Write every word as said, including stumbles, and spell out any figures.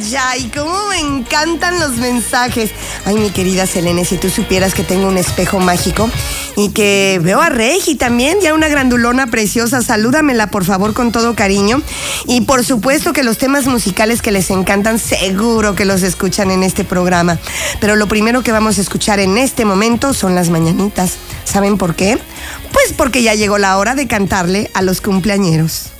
ay, ay, cómo me encantan los mensajes. Ay, mi querida Selene, si tú supieras que tengo un espejo mágico y que veo a Regi también, ya una grandulona preciosa. Salúdamela, por favor, con todo cariño. Y por supuesto que los temas musicales que les encantan, seguro que los escuchan en este programa. Pero lo primero que vamos a escuchar en este momento son las mañanitas. ¿Saben por qué? Pues porque ya llegó la hora de cantarle a los cumpleañeros.